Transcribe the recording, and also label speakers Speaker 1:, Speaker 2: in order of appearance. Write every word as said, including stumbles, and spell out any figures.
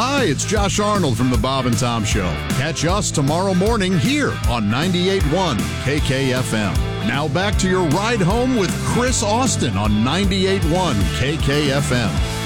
Speaker 1: Hi, it's Josh Arnold from the Bob and Tom Show. Catch us tomorrow morning here on ninety-eight point one K K F M. Now back to your ride home with Chris Austin on ninety-eight point one K K F M.